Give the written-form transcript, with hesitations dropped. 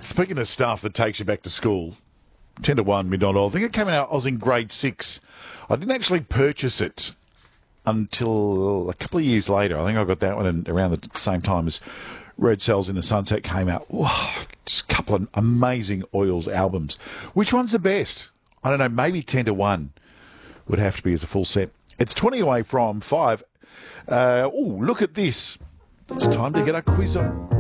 Speaking of stuff that takes you back to school, 10 to 1 Midnight Oil. I think it came out, I was in grade 6. I didn't actually purchase it until a couple of years later. I think I got that one around the same time as Red Cells in the Sunset came out. Whoa, just a couple of amazing Oils albums. Which one's the best? I don't know, maybe 10 to 1 would have to be as a full set. It's 20 away from 5. Look at this. It's time to get our quiz on.